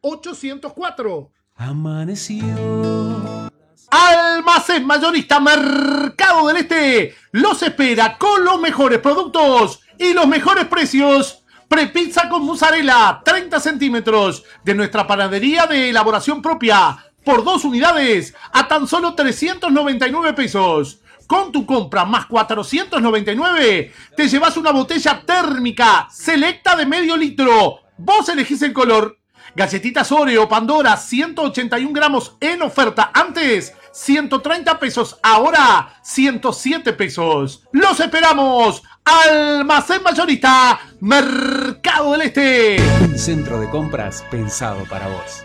804. Amaneció. Almacén Mayorista Mercado del Este los espera con los mejores productos y los mejores precios. Prepizza con mozzarella, 30 centímetros, de nuestra panadería de elaboración propia, por 2 unidades, a tan solo 399 pesos. Con tu compra más 499, te llevas una botella térmica selecta de medio litro. Vos elegís el color. Galletitas Oreo Pandora, 181 gramos en oferta. Antes, 130 pesos. Ahora, 107 pesos. ¡Los esperamos! Almacén Mayorista Mercado del Este. Un centro de compras pensado para vos.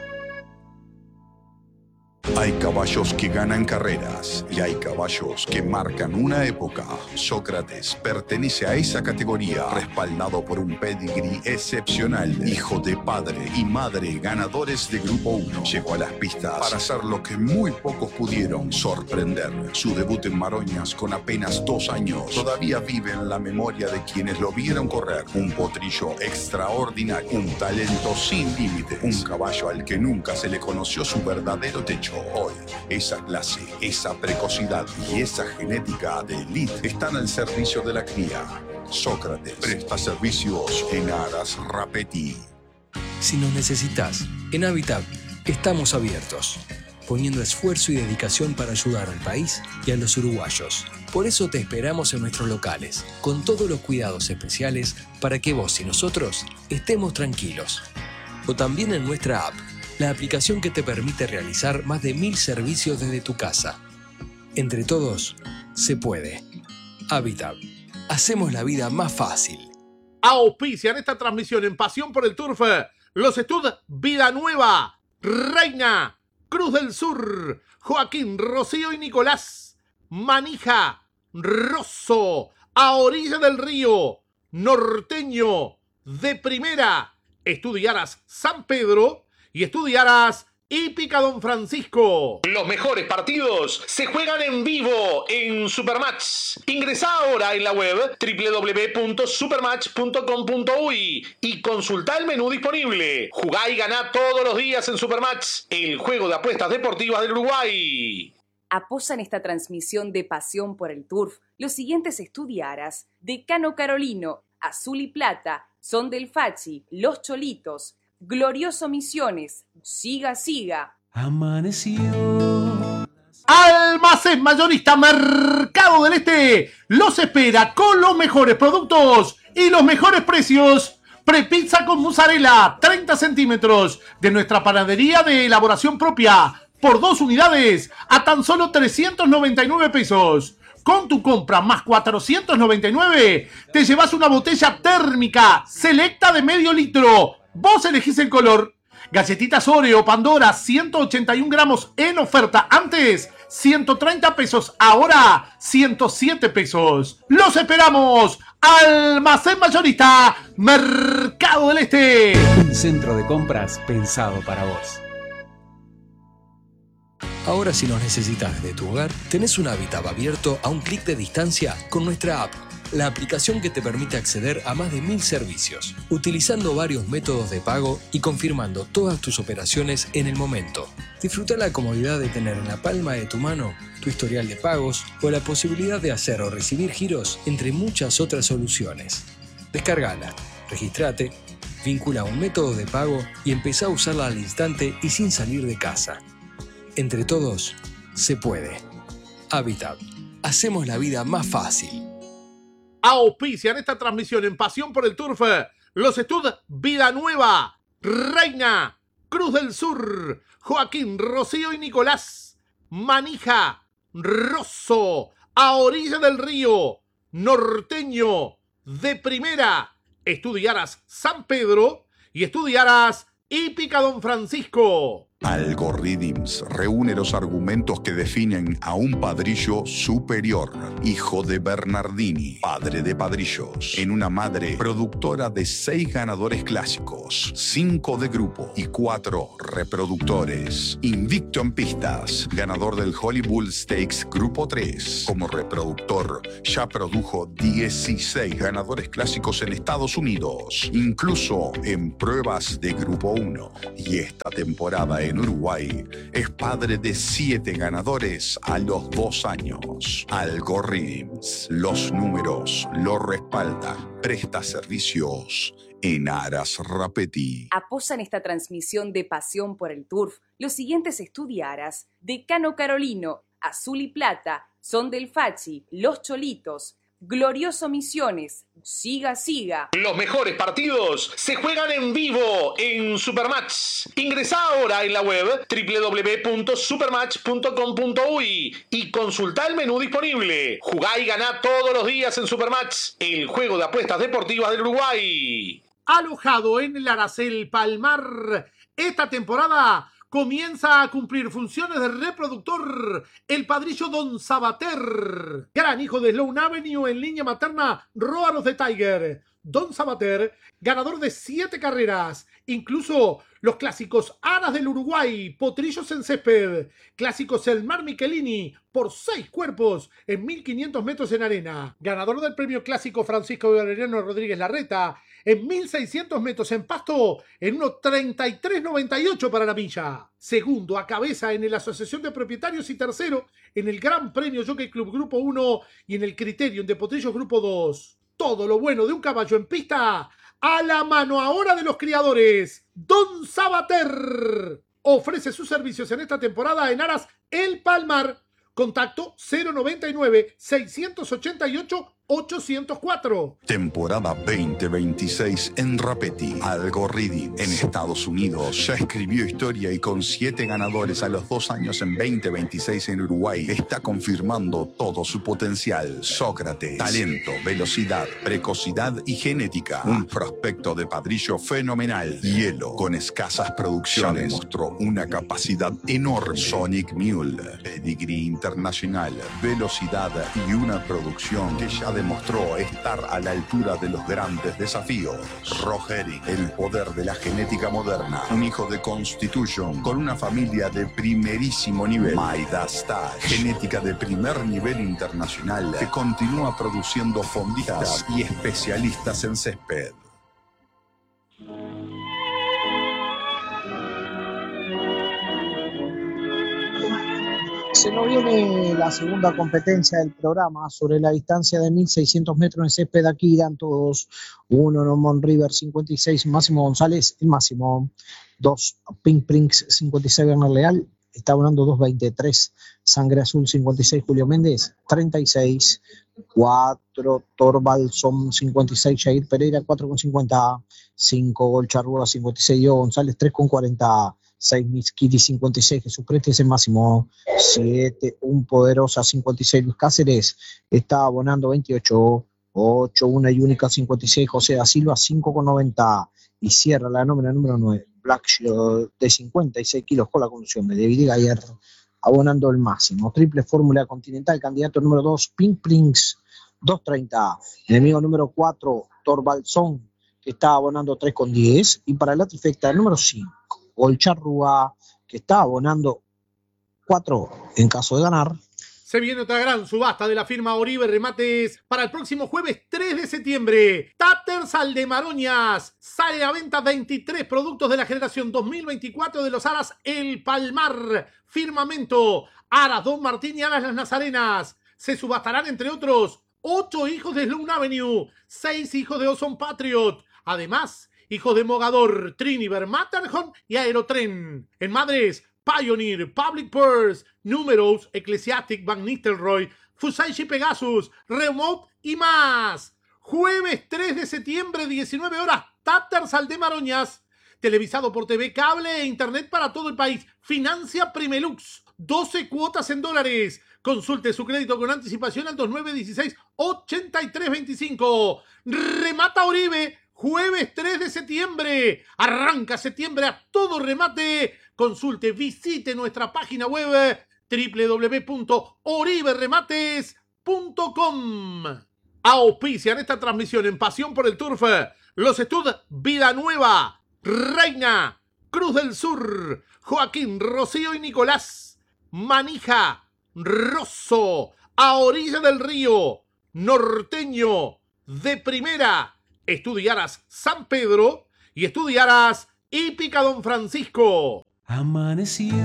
Hay caballos que ganan carreras y hay caballos que marcan una época. Sócrates pertenece a esa categoría, respaldado por un pedigrí excepcional. Hijo de padre y madre ganadores de Grupo 1. Llegó a las pistas para hacer lo que muy pocos pudieron, sorprender. Su debut en Maroñas con apenas 2 años todavía vive en la memoria de quienes lo vieron correr. Un potrillo extraordinario, un talento sin límites, un caballo al que nunca se le conoció su verdadero techo. Hoy, esa clase, esa precocidad y esa genética de élite están al servicio de la cría. Sócrates presta servicios en Aras Rapetti. Si nos necesitas, en Habitat estamos abiertos, poniendo esfuerzo y dedicación para ayudar al país y a los uruguayos. Por eso te esperamos en nuestros locales, con todos los cuidados especiales para que vos y nosotros estemos tranquilos. O también en nuestra app, la aplicación que te permite realizar más de 1000 servicios desde tu casa. Entre todos, se puede. Habitat. Hacemos la vida más fácil. Auspician esta transmisión en Pasión por el Turf los Estud Vida Nueva, Reina, Cruz del Sur, Joaquín, Rocío y Nicolás, Manija, Rosso, A Orilla del Río, Norteño, De Primera, Estudiaras San Pedro y Estudiaras Hípica Don Francisco. Los mejores partidos se juegan en vivo en Supermatch. Ingresá ahora en la web www.supermatch.com.uy y consultá el menú disponible. Jugá y ganá todos los días en Supermatch, el juego de apuestas deportivas del Uruguay. Apoyan esta transmisión de Pasión por el Turf los siguientes Estudiaras: Decano Carolino, Azul y Plata, Son del Fachi, Los Cholitos, Glorioso Misiones, Siga Siga. Amaneció. Almacén Mayorista Mercado del Este los espera con los mejores productos y los mejores precios. Prepizza con mozzarella, 30 centímetros, de nuestra panadería de elaboración propia, por 2 unidades, a tan solo 399 pesos. Con tu compra más 499, te llevas una botella térmica selecta de medio litro. Vos elegís el color. Galletitas Oreo Pandora, 181 gramos en oferta. Antes, 130 pesos. Ahora, 107 pesos. ¡Los esperamos! Almacén Mayorista Mercado del Este. Un centro de compras pensado para vos. Ahora, si nos necesitas desde tu hogar, tenés un Habitat abierto a un clic de distancia con nuestra app, la aplicación que te permite acceder a más de 1000 servicios, utilizando varios métodos de pago y confirmando todas tus operaciones en el momento. Disfruta la comodidad de tener en la palma de tu mano tu historial de pagos o la posibilidad de hacer o recibir giros, entre muchas otras soluciones. Descárgala, registrate, vincula un método de pago y empezá a usarla al instante y sin salir de casa. Entre todos, se puede. Habitat. Hacemos la vida más fácil. Auspician esta transmisión en Pasión por el Turf los Estud Vida Nueva, Reina, Cruz del Sur, Joaquín, Rocío y Nicolás, Manija, Rosso, A Orilla del Río, Norteño, De Primera, Estudiaras San Pedro y Estudiaras Hípica Don Francisco. Algorithms reúne los argumentos que definen a un padrillo superior, hijo de Bernardini, padre de padrillos, en una madre productora de 6 ganadores clásicos, 5 de grupo y 4 reproductores. Invicto en pistas, ganador del Hollywood Stakes Grupo 3. Como reproductor, ya produjo 16 ganadores clásicos en Estados Unidos, incluso en pruebas de Grupo 1. Y esta temporada en Uruguay es padre de 7 ganadores a los 2 años. Algorithms, los números lo respaldan. Presta servicios en Aras Rapetti. Apoyan esta transmisión de pasión por el turf los siguientes estudiaras: Decano Carolino, Azul y Plata, Son del Fachi, Los Cholitos, Glorioso Misiones, Siga Siga. Los mejores partidos se juegan en vivo en Supermatch. Ingresá ahora en la web www.supermatch.com.uy y consultá el menú disponible. Jugá y ganá todos los días en Supermatch, el juego de apuestas deportivas del Uruguay. Alojado en el Aracel Palmar, esta temporada comienza a cumplir funciones de reproductor el padrillo Don Sabater, gran hijo de Sloan Avenue en línea materna Róaros de Tiger. Don Sabater, ganador de 7 carreras, incluso los clásicos Aras del Uruguay, Potrillos en Césped, clásicos El Mar Michelini, por 6 cuerpos en 1500 metros en arena, ganador del premio clásico Francisco Valeriano Rodríguez Larreta, en 1600 metros en pasto, en 1.33.98 para la milla. Segundo a cabeza en la Asociación de Propietarios y tercero en el Gran Premio Jockey Club Grupo 1 y en el Criterium de Potrillos Grupo 2. Todo lo bueno de un caballo en pista a la mano ahora de los criadores. Don Sabater ofrece sus servicios en esta temporada en Aras El Palmar. Contacto 099-688-804. Temporada 2026 en Rapetti. Algorithms en Estados Unidos ya escribió historia y con 7 ganadores a los 2 años en 2026 en Uruguay está confirmando todo su potencial. Sócrates, talento, velocidad, precocidad y genética. Un prospecto de padrillo fenomenal. Hielo, con escasas producciones, ya demostró una capacidad enorme. Sonic Mule, pedigree internacional, velocidad y una producción que ya demostró estar a la altura de los grandes desafíos. Rogeri, el poder de la genética moderna, un hijo de Constitution con una familia de primerísimo nivel. Maida Star, genética de primer nivel internacional que continúa produciendo fondistas y especialistas en césped. Se nos viene la segunda competencia del programa sobre la distancia de 1600 metros en césped. Aquí irán todos. 1 Nomon River 56, Máximo González, el máximo. 2 Pink Prince 56, Bernal Leal, está abonando 2.23. Sangre Azul 56, Julio Méndez 36. 4 Torvalson 56, Jair Pereira 4.50. 5 Golcharrúa 56, Diego González 3.40. 6 Miskiri 56, Jesús Prestes el máximo. 7 Un Poderosa 56, Luis Cáceres está abonando 28. 8 Una y Única 56, José da Silva 5.90. Y cierra la número 9, Black Shield de 56 kilos con la conducción de David Gayer abonando el máximo. Triple Fórmula Continental, candidato número 2 Pink Prince 2.30. Enemigo número 4 Torvalson, que está abonando 3.10. Y para la trifecta el número 5 Golcharrúa, que está abonando 4 en caso de ganar. Se viene otra gran subasta de la firma Oribe Remates para el próximo jueves 3 de septiembre. Taters Aldemaroñas. Sale a venta 23 productos de la generación 2024 de los Aras El Palmar. Firmamento, Aras Don Martín y Aras Las Nazarenas. Se subastarán, entre otros, 8 hijos de Sloan Avenue, 6 hijos de Ozone Patriot. Además, hijos de Mogador, Triniver, Matterhorn y Aerotren. En madres, Pioneer, Public Purse, Numerous, Ecclesiastic, Van Nistelrooy, Fusaichi Pegasus, Remote y más. Jueves 3 de septiembre, 19 horas, Taters Aldemaroñas. Televisado por TV, cable e internet para todo el país. Financia Primelux. 12 cuotas en dólares. Consulte su crédito con anticipación al 2916-8325. Remata Oribe. Jueves 3 de septiembre. Arranca septiembre a todo remate Consulte, visite nuestra página web www.oriberremates.com. Auspician esta transmisión en Pasión por el Turf los Stud Vida Nueva, Reina, Cruz del Sur, Joaquín, Rocío y Nicolás, Manija, Rosso, A Orilla del Río, Norteño, De Primera, Estudiaras San Pedro y Estudiaras Hípica Don Francisco. Amaneció.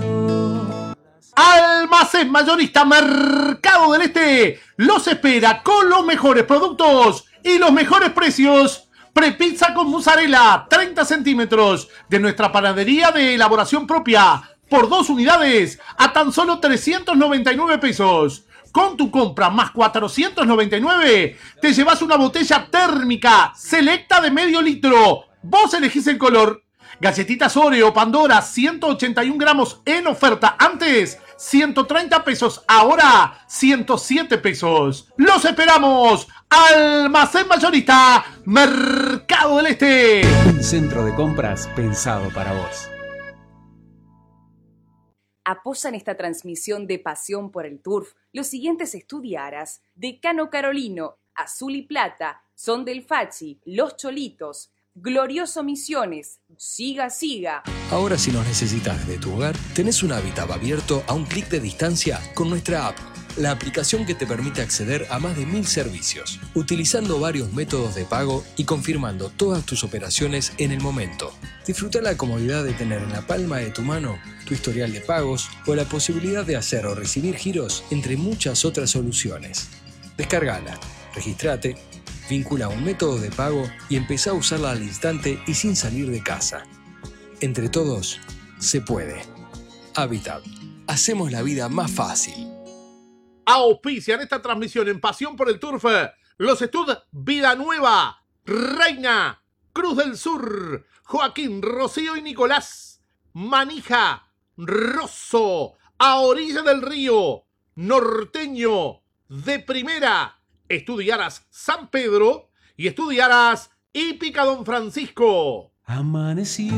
Almacén Mayorista Mercado del Este los espera con los mejores productos y los mejores precios. Prepizza con mozzarella, 30 centímetros de nuestra panadería de elaboración propia por 2 unidades a tan solo 399 pesos. Con tu compra más 499 te llevas una botella térmica selecta de medio litro. Vos elegís el color. Galletitas Oreo Pandora 181 gramos en oferta. Antes 130 pesos, ahora 107 pesos. ¡Los esperamos! Almacén Mayorista Mercado del Este. Un centro de compras pensado para vos. Apoyan esta transmisión de Pasión por el Turf los siguientes estudiaras: Decano Carolino, Azul y Plata, Son del Fachi, Los Cholitos, Glorioso Misiones, Siga Siga. Ahora si nos necesitas desde tu hogar, tenés un hábitat abierto a un clic de distancia con nuestra app, la aplicación que te permite acceder a más de 1000 servicios, utilizando varios métodos de pago y confirmando todas tus operaciones en el momento. Disfruta la comodidad de tener en la palma de tu mano tu historial de pagos o la posibilidad de hacer o recibir giros, entre muchas otras soluciones. Descárgala, registrate, vincula un método de pago y empezá a usarla al instante y sin salir de casa. Entre todos, se puede. Habitat. Hacemos la vida más fácil. Auspician esta transmisión en Pasión por el Turf los Stud Vida Nueva, Reina, Cruz del Sur, Joaquín, Rocío y Nicolás, Manija, Rosso, A Orilla del Río, Norteño, De Primera, Estudiaras San Pedro y Estudiaras Hípica Don Francisco. Amaneció.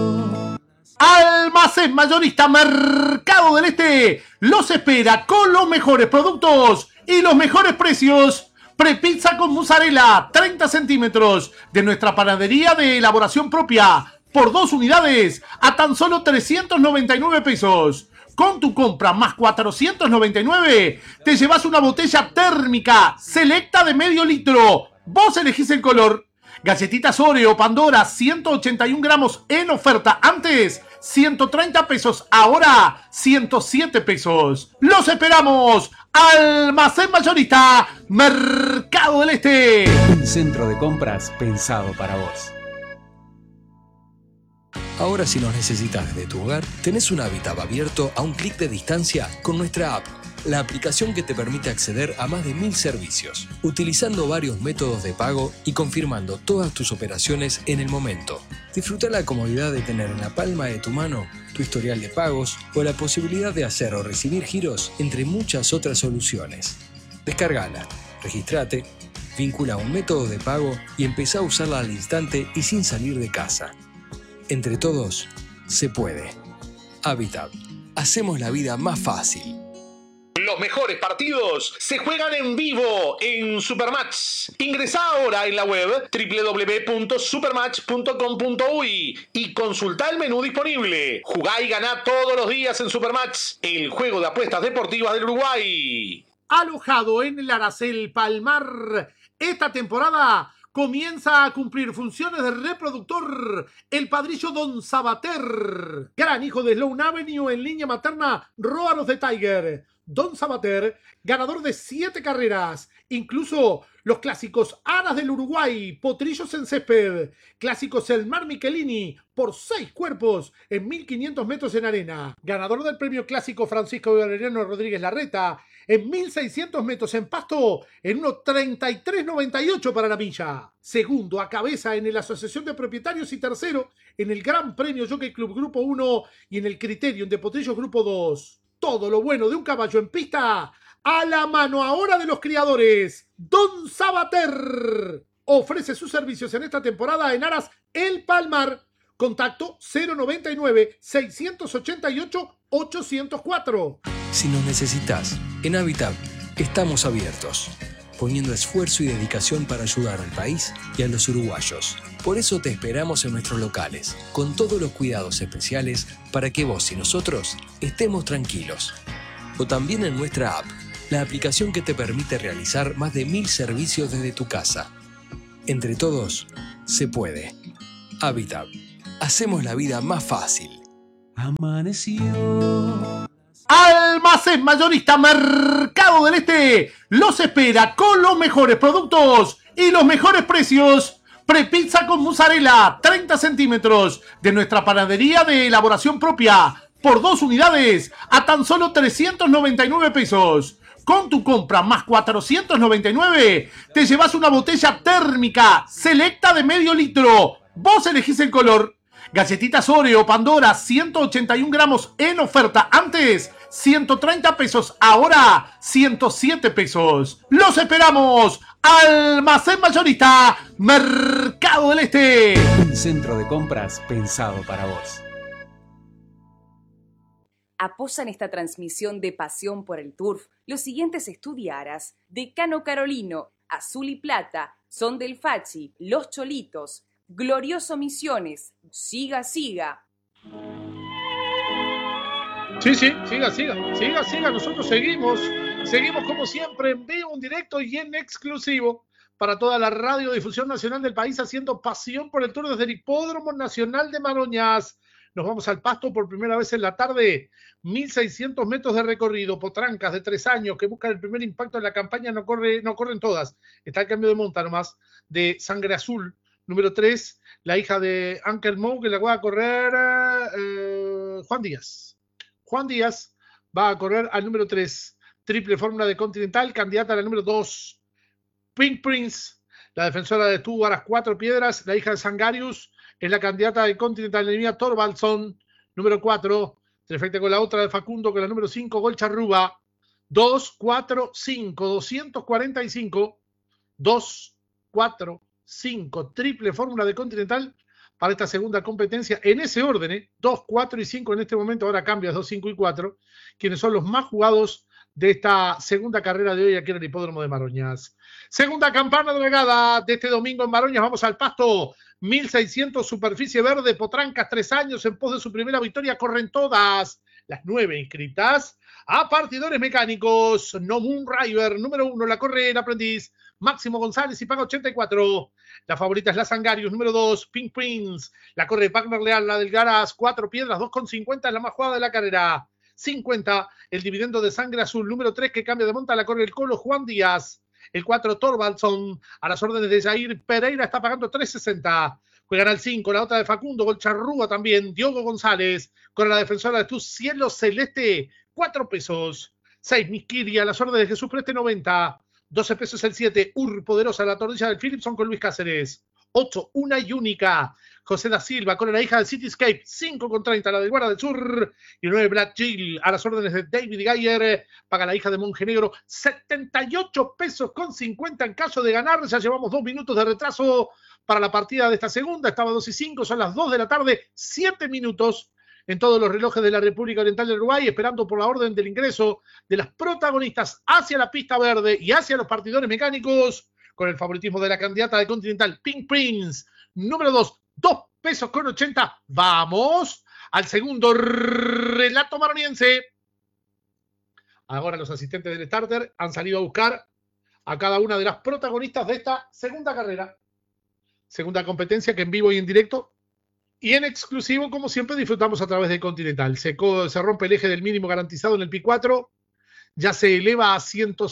Almacén Mayorista Mercado del Este los espera con los mejores productos y los mejores precios. Prepizza con mozzarella, 30 centímetros de nuestra panadería de elaboración propia por 2 unidades a tan solo 399 pesos. Con tu compra más 499 te llevas una botella térmica selecta de medio litro. Vos elegís el color. Galletitas Oreo Pandora 181 gramos en oferta. Antes 130 pesos, ahora 107 pesos. ¡Los esperamos! Almacén Mayorista Mercado del Este. Un centro de compras pensado para vos. Ahora si nos necesitas desde tu hogar, tenés un hábitat abierto a un clic de distancia con nuestra app, la aplicación que te permite acceder a más de 1000 servicios, utilizando varios métodos de pago y confirmando todas tus operaciones en el momento. Disfruta la comodidad de tener en la palma de tu mano tu historial de pagos o la posibilidad de hacer o recibir giros, entre muchas otras soluciones. Descárgala, registrate, vincula un método de pago y empezá a usarla al instante y sin salir de casa. Entre todos, se puede. Habitat. Hacemos la vida más fácil. Los mejores partidos se juegan en vivo en Supermatch. Ingresá ahora en la web www.supermatch.com.uy y consultá el menú disponible. Jugá y ganá todos los días en Supermatch, el juego de apuestas deportivas del Uruguay. Alojado en el Aracel Palmar, esta temporada comienza a cumplir funciones de reproductor el padrillo Don Sabater, gran hijo de Sloan Avenue en línea materna Roar of the Tiger. Don Sabater, ganador de 7 carreras, incluso los clásicos Aras del Uruguay, Potrillos en Césped, clásicos El Mar Michelini, por 6 cuerpos en 1500 metros en arena, ganador del premio clásico Francisco Valeriano Rodríguez Larreta, en 1600 metros en pasto, en 1:33.98 para la milla. Segundo a cabeza en la Asociación de Propietarios y tercero en el Gran Premio Jockey Club Grupo 1 y en el Criterium de Potrillos Grupo 2. Todo lo bueno de un caballo en pista a la mano ahora de los criadores. Don Sabater ofrece sus servicios en esta temporada en Aras El Palmar, Contacto 099-688-804. Si nos necesitas, en Habitat estamos abiertos, poniendo esfuerzo y dedicación para ayudar al país y a los uruguayos. Por eso te esperamos en nuestros locales, con todos los cuidados especiales para que vos y nosotros estemos tranquilos. O también en nuestra app, la aplicación que te permite realizar más de 1000 servicios desde tu casa. Entre todos, se puede. Habitat. Hacemos la vida más fácil. Amaneció. Almacén Mayorista Mercado del Este los espera con los mejores productos y los mejores precios. Prepizza con mozzarella, 30 centímetros, de nuestra panadería de elaboración propia, por 2 unidades, a tan solo 399 pesos. Con tu compra más 499, te llevas una botella térmica selecta de medio litro. Vos elegís el color. Galletitas Oreo Pandora, 181 gramos en oferta. Antes, 130 pesos. Ahora, 107 pesos. ¡Los esperamos! Almacén Mayorista Mercado del Este. Un centro de compras pensado para vos. Apoyan esta transmisión de Pasión por el Turf los siguientes estudiaras: Decano Carolino, Azul y Plata, Son del Fachi, Los Cholitos, Glorioso Misiones, Siga Siga. Sí, siga. Nosotros seguimos como siempre en vivo, en directo y en exclusivo para toda la radiodifusión nacional del país, haciendo Pasión por el Turf desde el Hipódromo Nacional de Maroñas. Nos vamos al pasto por primera vez en la tarde. 1.600 metros de recorrido. Potrancas de 3 años que buscan el primer impacto en la campaña. No corren todas. Está el cambio de monta nomás de Sangre Azul. Número 3, la hija de Uncle Mo, que la va a correr Juan Díaz. Juan Díaz va a correr al número 3. Triple fórmula de Continental, candidata a la número 2. Pink Prince, la defensora de Tú a las 4 Piedras, la hija de Sangarius, es la candidata de Continental, Nemia Thorvaldson, número 4. Trifecta con la otra de Facundo, con la número 5, Gol Charruba. 2, 4, 5, 245. 2, 4, 5, triple fórmula de Continental para esta segunda competencia, en ese orden, 2, 4 y 5 en este momento, ahora cambias 2, 5 y 4, quienes son los más jugados de esta segunda carrera de hoy aquí en el Hipódromo de Maroñas. Segunda campana de regada de este domingo en Maroñas, vamos al pasto, 1.600 superficie verde, Potrancas, 3 años en pos de su primera victoria, corren todas las 9 inscritas a partidores mecánicos. No Moon River, número 1, la corre el aprendiz Máximo González y paga 84. La favorita es la Sangarius, número 2, Pink Prince. La corre Wagner Leal, la del Garas, 4 Piedras, 2,50 es la más jugada de la carrera. 50, el dividendo de Sangre Azul, número 3, que cambia de monta, la corre el Colo Juan Díaz. El 4, Thorvaldson, a las órdenes de Jair Pereira, está pagando 3.60. Juegan al 5, la otra de Facundo, Gol Charrúa también, Diogo González, con la defensora de Tu Cielo Celeste, 4 pesos. 6, Misquiri, a las órdenes de Jesús Preste, 90. 12 pesos el 7, Poderosa, la torrilla del Philipson con Luis Cáceres. 8, Una y Única, José da Silva con la hija del Cityscape, 5,30 la del Guarda del Sur. Y 9, Black Jill, a las órdenes de David Gayer, paga la hija de Montenegro, 78 pesos con 50 en caso de ganar. Ya llevamos 2 minutos de retraso para la partida de esta segunda, estaba 2 y 5, son las 2 de la tarde, 7 minutos en todos los relojes de la República Oriental del Uruguay, esperando por la orden del ingreso de las protagonistas hacia la pista verde y hacia los partidores mecánicos, con el favoritismo de la candidata de Continental, Pink Prince, número 2, 2 pesos con 80. Vamos al segundo relato maroniense. Ahora los asistentes del starter han salido a buscar a cada una de las protagonistas de esta segunda carrera. Segunda competencia que en vivo y en directo y en exclusivo, como siempre, disfrutamos a través de Continental. Se rompe el eje del mínimo garantizado en el P4. Ya se eleva a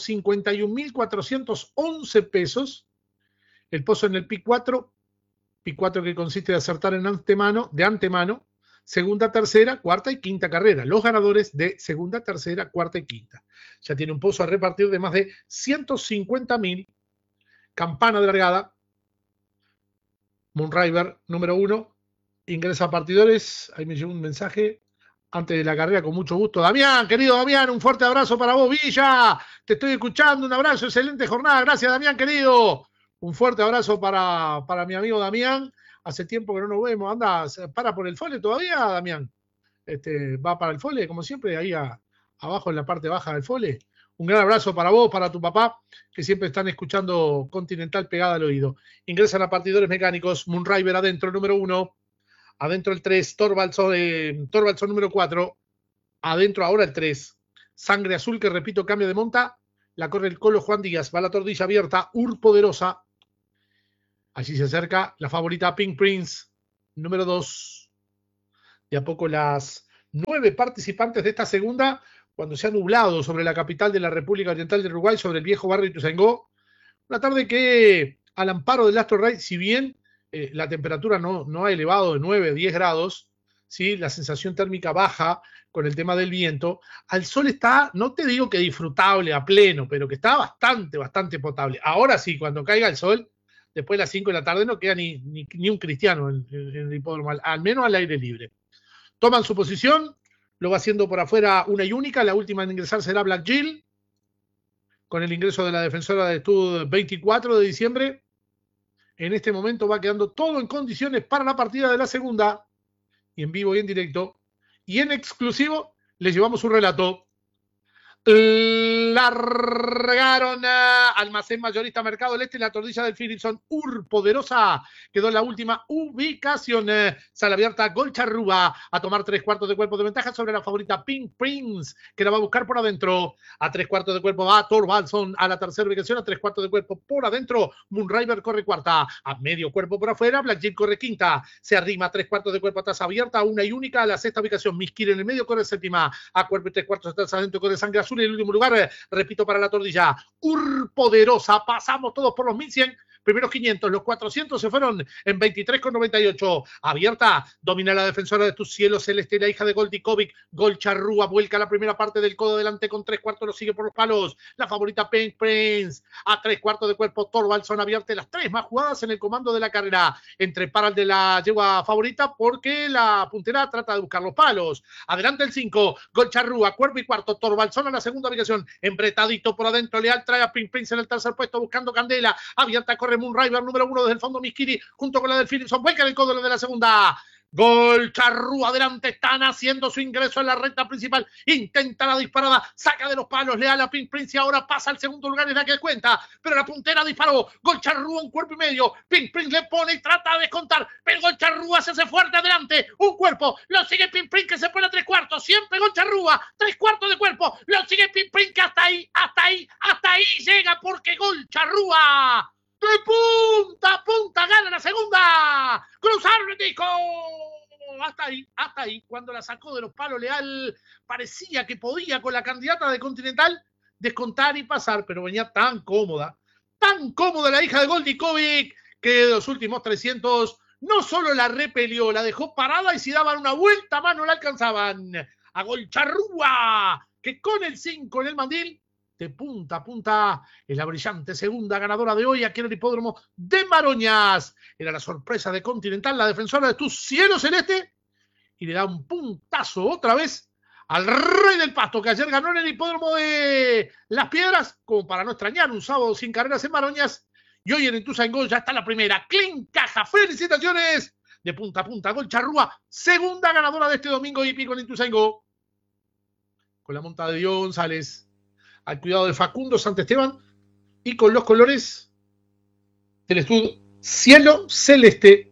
151.411 pesos. El pozo en el P4 que consiste de acertar de antemano, segunda, tercera, cuarta y quinta carrera. Los ganadores de segunda, tercera, cuarta y quinta. Ya tiene un pozo a repartir de más de 150.000. Campana de largada. Moonriver, número 1. Ingresa a partidores. Ahí me llegó un mensaje antes de la carrera, con mucho gusto. Damián, querido Damián, un fuerte abrazo para vos, Villa. Te estoy escuchando, un abrazo, excelente jornada. Gracias, Damián, querido. Un fuerte abrazo para mi amigo Damián. Hace tiempo que no nos vemos. Anda, ¿para por el fole todavía, Damián? Va para el fole, como siempre, ahí abajo en la parte baja del fole. Un gran abrazo para vos, para tu papá, que siempre están escuchando Continental pegada al oído. Ingresan a partidores mecánicos. Moonriver adentro, número 1. Adentro el 3. Thorvaldson número 4. Adentro ahora el 3. Sangre Azul, que repito, cambio de monta. La corre el Colo Juan Díaz. Va la tordilla abierta. Poderosa. Allí se acerca la favorita Pink Prince, número 2. De a poco las 9 participantes de esta segunda, cuando se ha nublado sobre la capital de la República Oriental del Uruguay, sobre el viejo barrio Ituzaingó. Una tarde que, al amparo del Astro Rey, si bien la temperatura no ha elevado de 9 a 10 grados, ¿sí? La sensación térmica baja con el tema del viento. Al sol está, no te digo que disfrutable a pleno, pero que está bastante potable. Ahora sí, cuando caiga el sol, después de las 5 de la tarde no queda ni un cristiano en el hipódromo, al menos al aire libre. Toman su posición, lo va haciendo por afuera una y única. La última en ingresar será Black Jill, con el ingreso de la defensora de Stud 24 de diciembre. En este momento va quedando todo en condiciones para la partida de la segunda, y en vivo y en directo, y en exclusivo, les llevamos un relato. Largaron a Almacén Mayorista Mercado del Este, la tordilla del Philipson Poderosa quedó en la última ubicación. Sala abierta, Golcharrúa a tomar 3/4 de cuerpo de ventaja sobre la favorita Pink Prince, que la va a buscar por adentro. A 3/4 de cuerpo va Thorvaldson a la tercera ubicación, a 3/4 de cuerpo por adentro. Moonriver corre cuarta, a medio cuerpo por afuera. Black Jill corre quinta, se arrima a 3/4 de cuerpo atrás abierta, una y única a la sexta ubicación. Miskir en el medio corre séptima, a cuerpo y 3/4 atrás adentro corre Sangre Azul. En el último lugar, repito, para la tordilla Poderosa. Pasamos todos por los 1100. Primeros 500, los 400 se fueron en 23,98. Abierta, domina la defensora de Tu Cielo Celeste, la hija de Goldikovic. Golcharrúa vuelca la primera parte del codo delante con 3/4, lo sigue por los palos. La favorita Pink Prince a 3/4 de cuerpo. Thorvaldson abierta, las 3 más jugadas en el comando de la carrera. Entre para el de la yegua favorita porque la puntera trata de buscar los palos. Adelante el 5, Golcharrúa, cuerpo y cuarto. Thorvaldson a la segunda ubicación. Empretadito por adentro, Leal trae a Pink Prince en el tercer puesto buscando candela. Abierta, corre Moonriver número 1 desde el fondo. Miskiri junto con la del Philipson, vuelca el codo de la segunda. Golcharrúa adelante, están haciendo su ingreso en la recta principal, intenta la disparada, saca de los palos, Leal a Pink Prince y ahora pasa al segundo lugar, es la que cuenta, pero la puntera disparó. Golcharrúa un cuerpo y medio, Pink Prince le pone y trata de descontar, pero Golcharrúa se hace fuerte adelante, un cuerpo, lo sigue Pink Prince que se pone a 3/4, siempre Golcharrúa, 3/4 de cuerpo, lo sigue Pink Prince que hasta ahí llega porque Golcharrúa de punta a punta gana la segunda. Cruzar Betico. Hasta ahí. Cuando la sacó de los palos Leal, parecía que podía con la candidata de Continental descontar y pasar, pero venía tan cómoda la hija de Goldikovic, que de los últimos 300 no solo la repelió, la dejó parada y si daban una vuelta más no la alcanzaban. A Golcharrúa, que con el 5 en el mandil, de punta a punta, es la brillante segunda ganadora de hoy aquí en el hipódromo de Maroñas. Era la sorpresa de Continental, la defensora de Tu Cielo Celeste, y le da un puntazo otra vez al Rey del Pasto, que ayer ganó en el hipódromo de Las Piedras, como para no extrañar un sábado sin carreras en Maroñas, y hoy en Ituzaingó ya está la primera. Clean Caja, felicitaciones, de punta a punta, Golcharrúa, segunda ganadora de este domingo y pico en Ituzaingó, con la monta de Diego González, al cuidado de Facundo Santesteban y con los colores del Stud Cielo Celeste.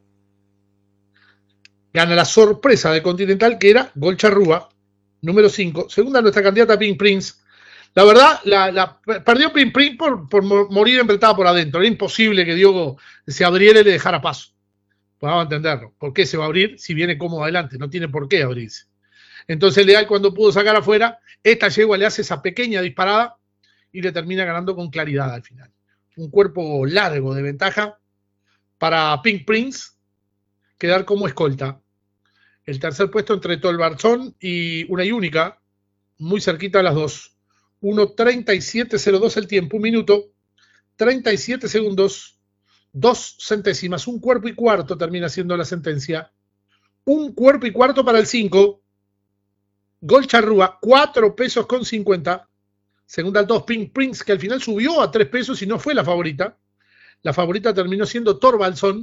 Gana la sorpresa de Continental, que era Golcharrúa, número 5. Segunda nuestra candidata Pink Prince. La verdad, la perdió Pink Prince por morir empretada por adentro. Era imposible que Diogo se abriera y le dejara paso. Podemos entenderlo. ¿Por qué se va a abrir si viene cómodo adelante? No tiene por qué abrirse. Entonces Leal, cuando pudo sacar afuera, esta yegua le hace esa pequeña disparada y le termina ganando con claridad al final. Un cuerpo largo de ventaja para Pink Prince quedar como escolta. El tercer puesto entre Thorvaldson y una y única, muy cerquita a las dos. 1:37.02 el tiempo, 1 minuto, 37 segundos, 2 centésimas, un cuerpo y cuarto termina siendo la sentencia. Un cuerpo y cuarto para el 5. Golcharrúa, 4 pesos con 50. Segunda al 2, Pink Prince, que al final subió a 3 pesos y no fue la favorita. La favorita terminó siendo Thorvaldson,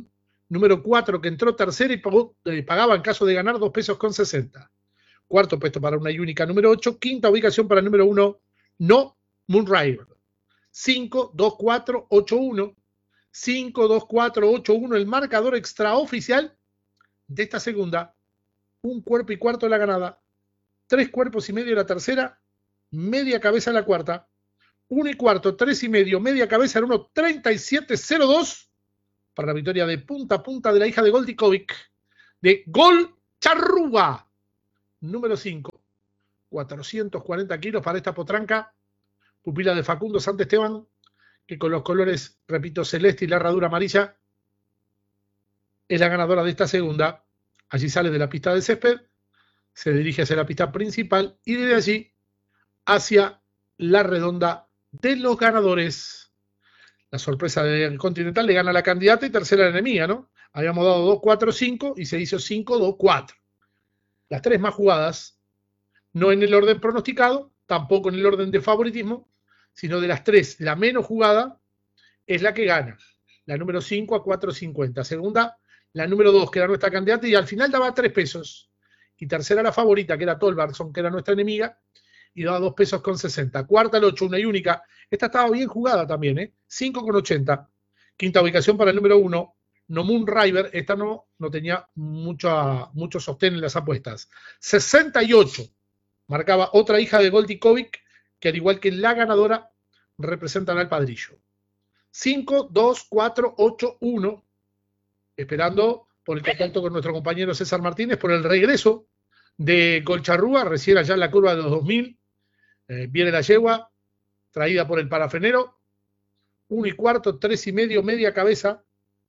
Número 4, que entró tercera y pagaba en caso de ganar 2 pesos con 60. Cuarto puesto para una y única número 8. Quinta ubicación para el número 1, No Moonrider. 5, 2, 4, 8, 1. 5, 2, 4, 8, 1. El marcador extraoficial de esta segunda. 1 cuerpo y cuarto de la ganada. 3 cuerpos y medio de la tercera. Media cabeza de la cuarta. 1 y cuarto, 3 y medio, media cabeza en 1.37.02 para la victoria de punta a punta de la hija de Goldikovic, de Gol Charrúa. Número 5, 440 kilos para esta potranca, pupila de Facundo Santesteban, que con los colores, repito, celeste y la herradura amarilla, es la ganadora de esta segunda. Allí sale de la pista de césped, se dirige hacia la pista principal y desde allí hacia la redonda de los ganadores. La sorpresa del Continental le gana a la candidata y tercera la enemiga, ¿no? Habíamos dado 2, 4, 5 y se hizo 5, 2, 4. Las 3 más jugadas, no en el orden pronosticado, tampoco en el orden de favoritismo, sino de las 3, la menos jugada es la que gana. La número 5 a 4.50. Segunda, la número 2, que era nuestra candidata y al final daba 3 pesos. Y tercera, la favorita, que era Tolbarson, que era nuestra enemiga, y daba 2 pesos con 60. Cuarta, el 8, una y única. Esta estaba bien jugada también, ¿eh? 5 con 80. Quinta ubicación para el número 1, No Moonrider. Esta no tenía mucho sostén en las apuestas. 68. Marcaba otra hija de Goldikovic, que al igual que la ganadora, representan al padrillo. 5, 2, 4, 8, 1. Esperando por el contacto con nuestro compañero César Martínez, por el regreso de Golcharrúa, recién allá en la curva de los 2000. Viene la yegua, traída por el parafrenero. 1 y cuarto, 3 y medio, media cabeza.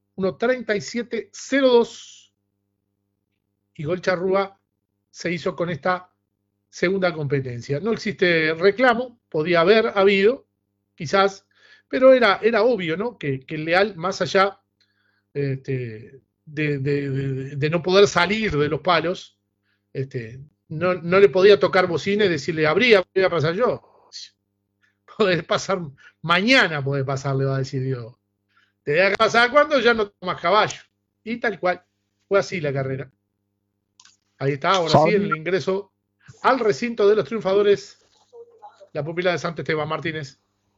1.37.02. Y Golcharrúa se hizo con esta segunda competencia. No existe reclamo, podía haber habido, quizás, pero era obvio, ¿no? Que el Leal, más allá de no poder salir de los palos, no le podía tocar bocina y decirle, voy a pasar yo. Poder pasar, mañana puede pasar, le va a decir Dios. Te deja pasar cuando ya no tomas caballo. Y tal cual, fue así la carrera. Ahí está, ahora sí, el ingreso al recinto de los triunfadores, la pupila de Santesteban. Martínez.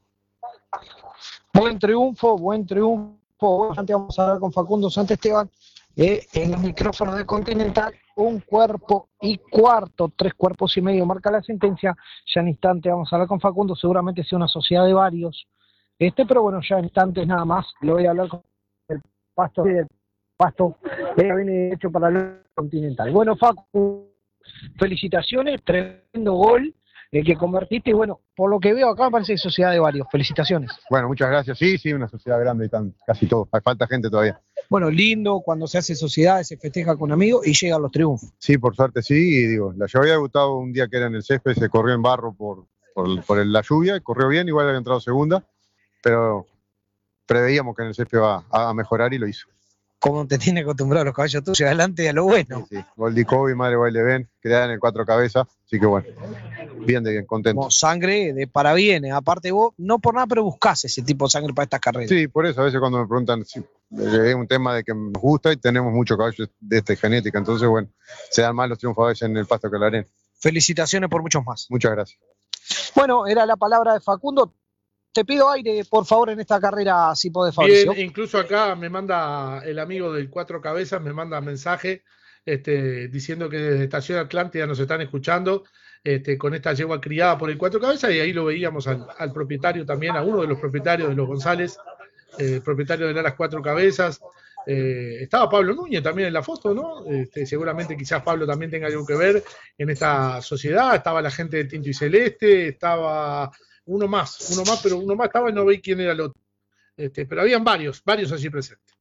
Buen triunfo. Vamos a hablar con Facundo Santesteban en los micrófonos de Continental. 1 cuerpo y cuarto, 3 cuerpos y medio marca la sentencia. Ya en instante vamos a hablar con Facundo, seguramente sea una sociedad de varios. Pero bueno, ya en instantes nada más le voy a hablar con el pasto viene hecho para el Continental. Bueno, Facu, felicitaciones, tremendo gol que convertiste, y bueno, por lo que veo acá me parece que es sociedad de varios. Felicitaciones. Bueno, muchas gracias. Sí, una sociedad grande y casi todo. Falta gente todavía. Bueno, lindo cuando se hace sociedad, se festeja con amigos y llegan los triunfos. Sí, por suerte sí, y digo, yo había debutado un día que era en el césped, se corrió en barro por la lluvia, corrió bien, igual había entrado segunda, pero preveíamos que en el césped va a mejorar y lo hizo. Como te tiene acostumbrado los caballos tuyos, adelante a lo bueno. Sí. Goldikovic, madre baile Ben, creada en el 4 cabezas, así que bueno, bien, contento. Como sangre de parabienes, aparte vos, no por nada, pero buscás ese tipo de sangre para estas carreras. Sí, por eso a veces cuando me preguntan, es un tema de que nos gusta y tenemos muchos caballos de esta genética, entonces bueno, se dan más los triunfos en el pasto que la arena. Felicitaciones por muchos más. Muchas gracias. Bueno, era la palabra de Facundo. Te pido aire, por favor, en esta carrera, si podés, Fabricio. Bien, incluso acá me manda el amigo del 4 cabezas, me manda mensaje diciendo que desde Estación Atlántida nos están escuchando con esta yegua criada por el 4 cabezas, y ahí lo veíamos al propietario también, a uno de los propietarios de los González, propietario de las 4 cabezas. Estaba Pablo Núñez también en la foto, ¿no? Seguramente quizás Pablo también tenga algo que ver en esta sociedad. Estaba la gente de Tinto y Celeste, estaba uno más, pero uno más estaba y no veí quién era el otro. Pero habían varios allí presentes.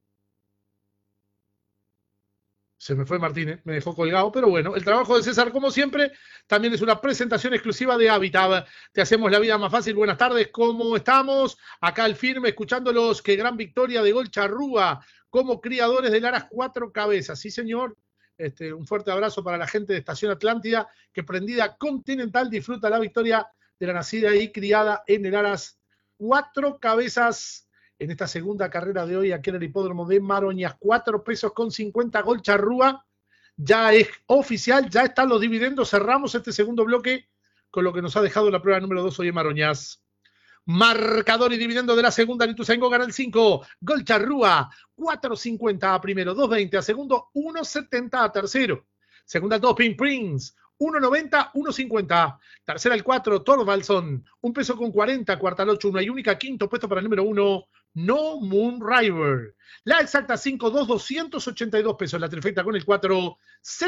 Se me fue Martínez, me dejó colgado, pero bueno, el trabajo de César, como siempre, también es una presentación exclusiva de Habitat. Te hacemos la vida más fácil. Buenas tardes, ¿cómo estamos? Acá al firme, escuchándolos. Qué gran victoria de Golcharrúa como criadores de Laras 4 cabezas. Sí, señor. Un fuerte abrazo para la gente de Estación Atlántida, que prendida Continental disfruta la victoria de la nacida y criada en el Aras 4 cabezas en esta segunda carrera de hoy aquí en el hipódromo de Maroñas. 4 pesos con 50 Gol Charrúa. Ya es oficial, ya están los dividendos. Cerramos este segundo bloque con lo que nos ha dejado la prueba número 2 hoy en Maroñas. Marcador y dividendo de la segunda, Ituzaingó gana el 5, Gol Charrúa, 4.50 a primero, 2.20 a segundo, 1.70 a tercero. Segunda 2, Pink Prince, 1.90, 1.50. Tercera el 4, Thorvaldson, 1 peso con 40, cuarta al 8, 1 y única, quinto puesto para el número 1, No Moon River. La exacta 5, 2, 282 pesos. La trifecta con el 4,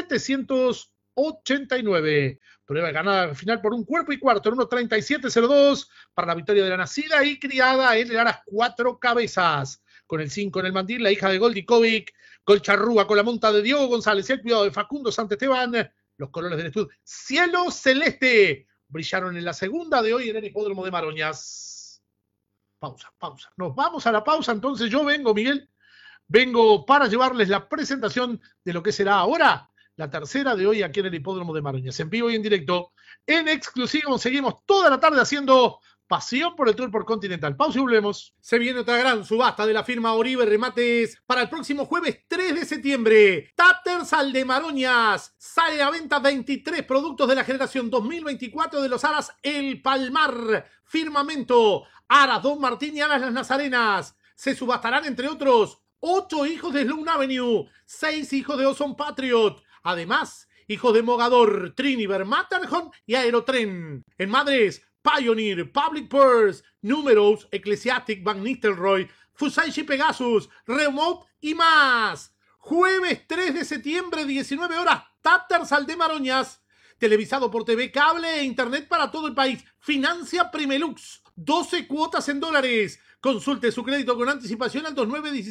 789. Prueba ganada final por un cuerpo y cuarto en 1.37.02 para la victoria de la nacida y criada en el Aras 4 Cabezas. Con el 5 en el mandil, la hija de Goldikovic, Gol Charrúa con la monta de Diego González y el cuidado de Facundo Santesteban. Los colores del estudio cielo celeste brillaron en la segunda de hoy en el hipódromo de Maroñas. Pausa. Nos vamos a la pausa, entonces yo vengo, Miguel, para llevarles la presentación de lo que será ahora la tercera de hoy aquí en el hipódromo de Maroñas. En vivo y en directo, en exclusivo, seguimos toda la tarde haciendo pasión por el Tour por Continental. Pausa y volvemos. Se viene otra gran subasta de la firma Oribe Remates para el próximo jueves 3 de septiembre. Tattersall de Maroñas. Sale a venta 23 productos de la generación 2024 de los Aras El Palmar, Firmamento, Aras Don Martín y Aras Las Nazarenas. Se subastarán, entre otros, 8 hijos de Sloan Avenue, 6 hijos de Ozone Patriot. Además, hijos de Mogador, Triniver, Matterhorn y Aerotren. En Madres, Pioneer, Public Purse, Numerous, Ecclesiastic, Van Nistelrooy, Fusaichi Pegasus, Remote y más. Jueves 3 de septiembre, 19 horas, Tattersall de Maroñas. Televisado por TV Cable e Internet para todo el país. Financia Primelux. 12 cuotas en dólares. Consulte su crédito con anticipación al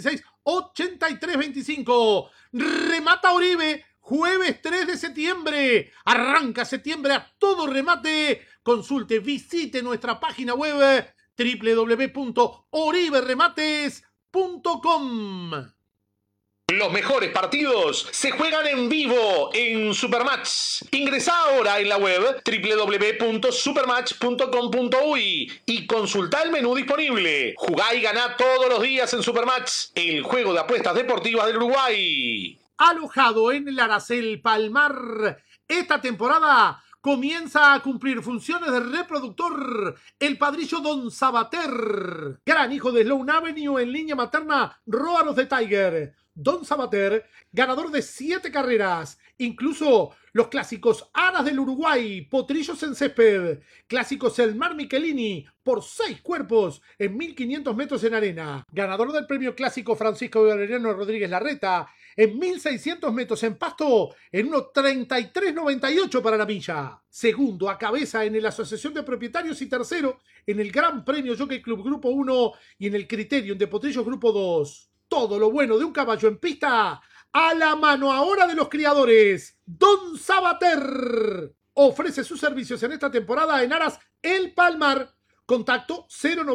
2916-8325. Remata Oribe. Jueves 3 de septiembre. Arranca septiembre a todo remate. Consulte, visite nuestra página web www.oriberemates.com. Los mejores partidos se juegan en vivo en Supermatch. Ingresá ahora en la web www.supermatch.com.uy y consultá el menú disponible. Jugá y ganá todos los días en Supermatch, el juego de apuestas deportivas del Uruguay. Alojado en el Aracel Palmar, esta temporada comienza a cumplir funciones de reproductor el padrillo Don Sabater, gran hijo de Sloan Avenue en línea materna, Roar of the Tiger. Don Sabater, ganador de 7 carreras, incluso los clásicos Aras del Uruguay, Potrillos en Césped, clásicos El Mar Michelini, por 6 cuerpos en 1500 metros en arena, ganador del premio clásico Francisco Valeriano Rodríguez Larreta, en 1600 metros en pasto, en 1.33.98 para la milla. Segundo a cabeza en la Asociación de Propietarios y tercero en el Gran Premio Jockey Club Grupo 1 y en el Criterium de Potrillos Grupo 2. Todo lo bueno de un caballo en pista a la mano ahora de los criadores. Don Sabater ofrece sus servicios en esta temporada en Aras El Palmar. Contacto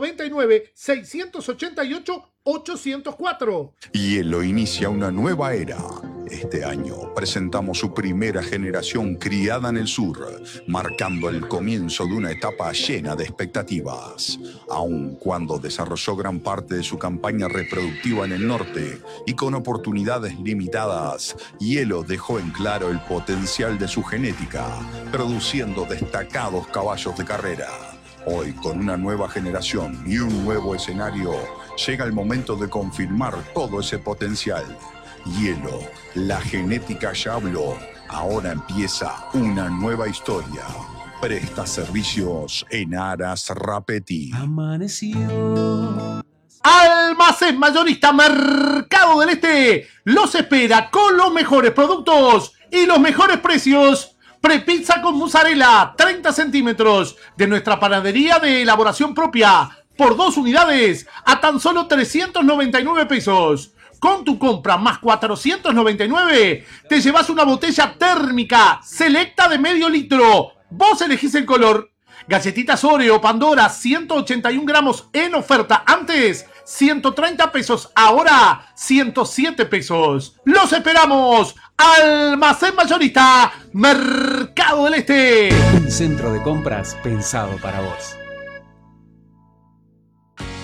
099-688-804. Hielo inicia una nueva era. Este año presentamos su primera generación criada en el sur, marcando el comienzo de una etapa llena de expectativas. Aun cuando desarrolló gran parte de su campaña reproductiva en el norte y con oportunidades limitadas, Hielo dejó en claro el potencial de su genética, produciendo destacados caballos de carrera. Hoy, con una nueva generación y un nuevo escenario, llega el momento de confirmar todo ese potencial. Hielo, la genética ya habló. Ahora empieza una nueva historia. Presta servicios en Aras Rapetti. Amaneció. Almacén Mayorista Mercado del Este los espera con los mejores productos y los mejores precios. Prepizza con mozzarella, 30 centímetros, de nuestra panadería de elaboración propia, por 2 unidades, a tan solo 399 pesos. Con tu compra más 499, te llevas una botella térmica selecta de medio litro. Vos elegís el color. Galletitas Oreo, Pandora, 181 gramos en oferta. Antes, 130 pesos. Ahora, 107 pesos. ¡Los esperamos! Almacén Mayorista, Mercado del Este. Un centro de compras pensado para vos.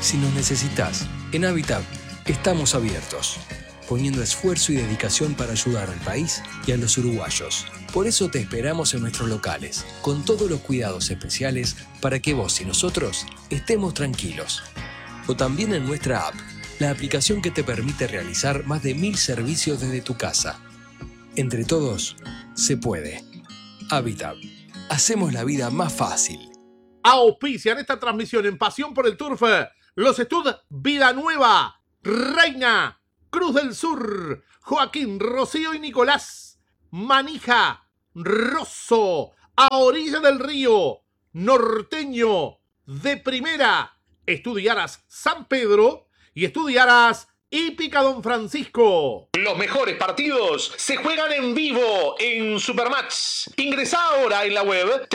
Si nos necesitas, en Habitat estamos abiertos, poniendo esfuerzo y dedicación para ayudar al país y a los uruguayos. Por eso te esperamos en nuestros locales, con todos los cuidados especiales para que vos y nosotros estemos tranquilos. O también en nuestra app, la aplicación que te permite realizar más de 1000 servicios desde tu casa. Entre todos, se puede. Habitat. Hacemos la vida más fácil. Auspician esta transmisión en Pasión por el Turf los Estud Vida Nueva, Reina, Cruz del Sur, Joaquín, Rocío y Nicolás, Manija, Rosso, A Orilla del Río, Norteño, De Primera, Estudiaras San Pedro y Estudiaras Hípica Don Francisco. Los mejores partidos se juegan en vivo en Supermatch. Ingresá ahora en la web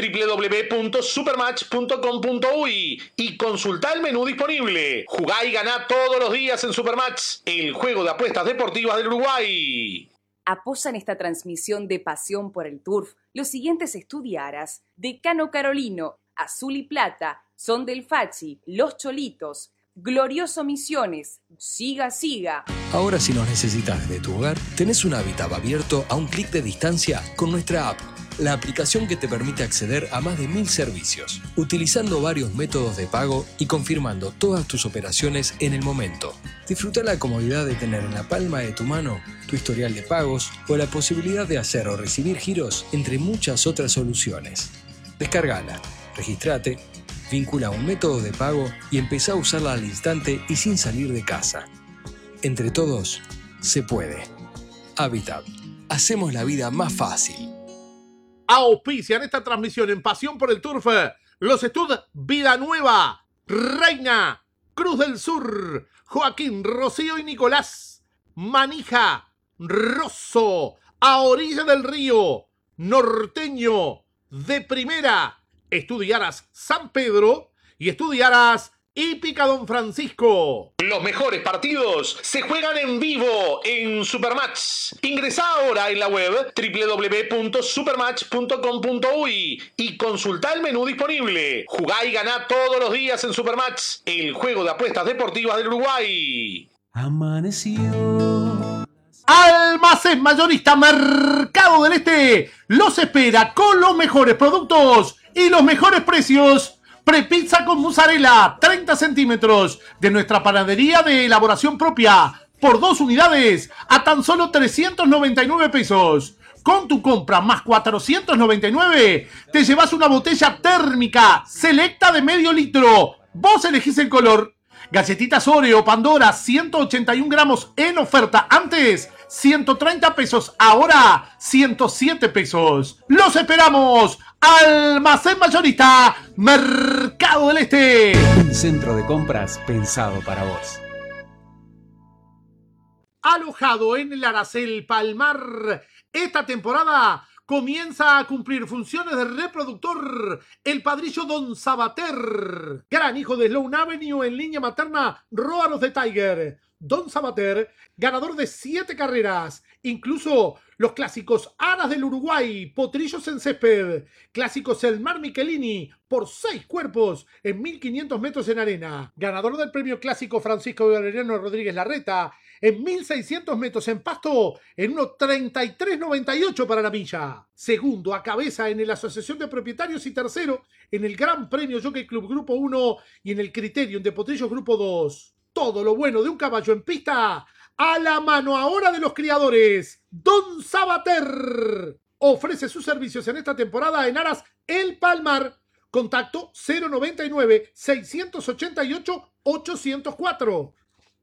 www.supermatch.com.uy y consultá el menú disponible. Jugá y ganá todos los días en Supermatch, el juego de apuestas deportivas del Uruguay. Apoyan esta transmisión de Pasión por el Turf los siguientes estudiaras: Decano Carolino, Azul y Plata, Son del Fachi, Los Cholitos, Glorioso Misiones, Siga Siga. Ahora si nos necesitas desde tu hogar, tenés un Habitat abierto a un clic de distancia con nuestra app, la aplicación que te permite acceder a más de 1000 servicios, utilizando varios métodos de pago y confirmando todas tus operaciones en el momento. Disfruta la comodidad de tener en la palma de tu mano tu historial de pagos o la posibilidad de hacer o recibir giros, entre muchas otras soluciones. Descárgala, registrate, vincula un método de pago y empezá a usarla al instante y sin salir de casa. Entre todos, se puede. Habitat. Hacemos la vida más fácil. Auspician esta transmisión en Pasión por el Turf los Estud Vida Nueva, Reina, Cruz del Sur, Joaquín, Rocío y Nicolás, Manija, Rosso, A Orilla del Río, Norteño, De Primera, Estudiaras San Pedro y Estudiaras Hípica Don Francisco. Los mejores partidos se juegan en vivo en Supermatch. Ingresá ahora en la web www.supermatch.com.uy y consultá el menú disponible. Jugá y ganá todos los días en Supermatch, el juego de apuestas deportivas del Uruguay. Amaneció. Almacén Mayorista Mercado del Este los espera con los mejores productos y los mejores precios. Prepizza con mozzarella, 30 centímetros, de nuestra panadería de elaboración propia, por 2 unidades, a tan solo 399 pesos. Con tu compra más 499, te llevas una botella térmica selecta de medio litro. Vos elegís el color. Galletitas Oreo, Pandora, 181 gramos en oferta. Antes, 130 pesos. Ahora, 107 pesos. ¡Los esperamos! Almacén Mayorista, Mercado del Este. Un centro de compras pensado para vos. Alojado en el Aracel Palmar, esta temporada comienza a cumplir funciones de reproductor el padrillo Don Sabater, gran hijo de Sloan Avenue en línea materna Róanos de Tiger. Don Sabater, ganador de 7 carreras, incluso los clásicos Aras del Uruguay, Potrillos en Césped, clásicos El Mar Michelini, por 6 cuerpos en 1500 metros en arena, ganador del premio clásico Francisco Valeriano Rodríguez Larreta, en 1600 metros en pasto, en 1:33.98 para la milla. Segundo a cabeza en la Asociación de Propietarios y tercero en el Gran Premio Jockey Club Grupo 1 y en el Criterium de Potrillos Grupo 2. Todo lo bueno de un caballo en pista a la mano ahora de los criadores. Don Sabater ofrece sus servicios en esta temporada en Aras El Palmar. Contacto 099-688-804.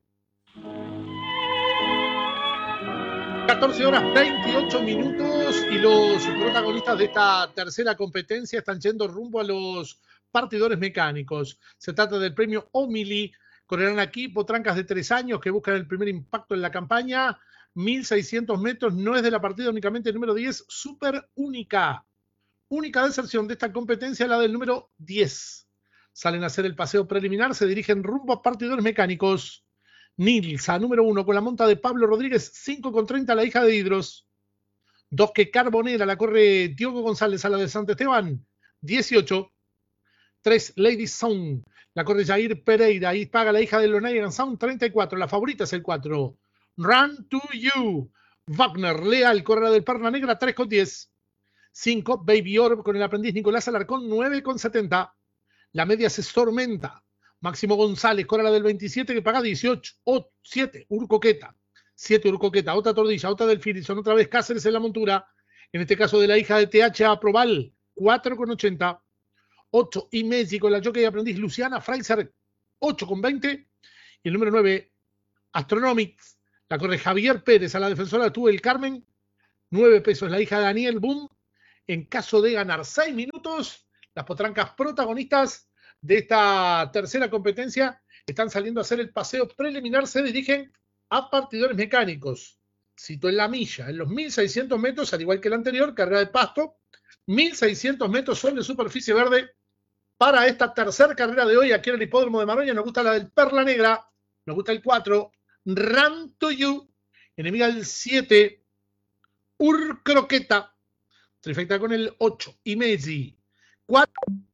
14 horas 28 minutos y los protagonistas de esta tercera competencia están yendo rumbo a los partidores mecánicos. Se trata del premio Omili. Correrán aquí potrancas de 3 años que buscan el primer impacto en la campaña. 1600 metros, no es de la partida únicamente el número 10, súper única. Única deserción de esta competencia, la del número 10. Salen a hacer el paseo preliminar, se dirigen rumbo a partidores mecánicos. Nilsa, número 1, con la monta de Pablo Rodríguez, 5,30 la hija de Hidros. 2 que Carbonera, la corre Diogo González a la de Sant Esteban, 18. 3 Lady Song, La corre Jair Pereira. Ahí paga la hija de Lonaian Sound 34. La favorita es el 4. Run to You. Wagner Leal, corre la del Perla Negra 3,10. 5. Baby Orb con el aprendiz Nicolás Alarcón 9,70. La media es Tormenta. Máximo González, corre la del 27 que paga 18. 7. Urcoqueta. 7 Urcoqueta. Otra Tordilla, otra del Filison. Otra vez Cáceres en la montura. En este caso de la hija de TH Aprobal 4,80. 8 y Messi con la jockey aprendiz Luciana Fraser 8,20. Y el número 9 Astronomics. La corre Javier Pérez a la defensora Tú el Carmen 9 pesos. La hija de Daniel Boom. En caso de ganar 6 minutos, las potrancas protagonistas de esta tercera competencia están saliendo a hacer el paseo preliminar. Se dirigen a partidores mecánicos. Cito en la milla, en los 1.600 metros, al igual que el anterior, carrera de pasto, 1.600 metros sobre superficie verde para esta tercera carrera de hoy aquí en el hipódromo de Maroña. Nos gusta la del Perla Negra, nos gusta el 4, Run to You, enemiga el 7, Urcroqueta, trifecta con el 8, y Messi, 4.